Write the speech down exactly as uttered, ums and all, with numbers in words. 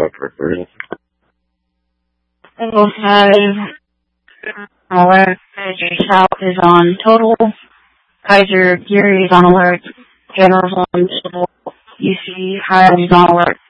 Periphery. Level five alert. South is on total. Kaiser Geary is on alert. General's on stable. U C High is on alert.